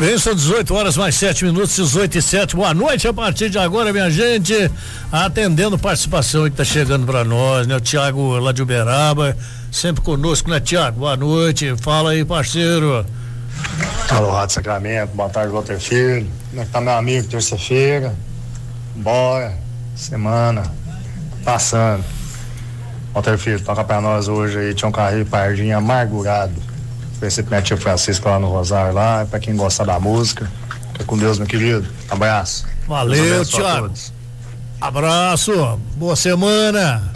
bem, são 18 horas mais 7 minutos, 18:07. Boa noite a partir de agora, minha gente. Atendendo participação que tá chegando pra nós, né? O Tiago lá de Uberaba, sempre conosco, né, Tiago? Boa noite. Fala aí, parceiro. Alô, Rádio Sacramento, boa tarde, Walter Filho. Como é que tá, meu amigo? Terça-feira. Bora. Semana. Passando. Walter Filho, toca pra nós hoje aí, Tião Carreiro Pardinho amargurado. Esse minha tia Francisco lá no Rosário lá, pra quem gosta da música. Fica com Deus, meu querido. Abraço. Valeu, Tiago. Abraço. Boa semana.